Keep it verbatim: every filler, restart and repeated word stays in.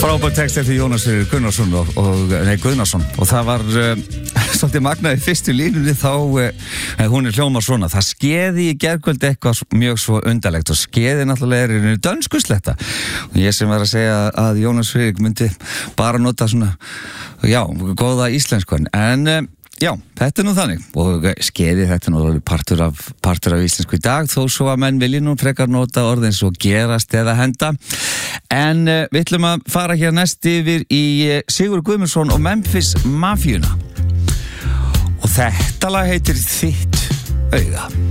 Frábær text eftir Jónas Gunnarsson og, og, nei, Guðnason og það var uh, svolítið magnaði fyrstu línunni þá uh, hún er hljómar svona: það skeði í gærkvöld eitthvað mjög svo undarlegt og skeði náttúrulega er í dönskuslætta og ég sem var að segja að Jónas Friðrik myndi bara nota svona, já, góða íslenskan en uh, já, þetta er nú þannig og skeði þetta er nú partur af, partur af íslensku í dag þó svo að menn vilji nú frekar nota orðin svo gerast eða henda en uh, við ætlum að fara hér næst yfir í uh, Sigurður Guðmundsson og Memphis Mafíuna og þetta lag heitir Þitt auga.